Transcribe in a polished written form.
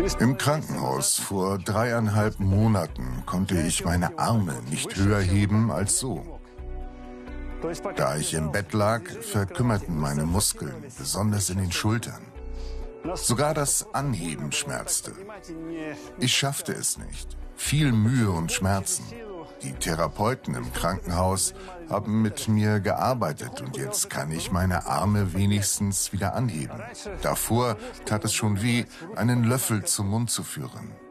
Im Krankenhaus vor 3,5 Monaten konnte ich meine Arme nicht höher heben als so. Da ich im Bett lag, verkümmerten meine Muskeln, besonders in den Schultern. Sogar das Anheben schmerzte. Ich schaffte es nicht. Viel Mühe und Schmerzen. Die Therapeuten im Krankenhaus haben mit mir gearbeitet und jetzt kann ich meine Arme wenigstens wieder anheben. Davor tat es schon weh, einen Löffel zum Mund zu führen.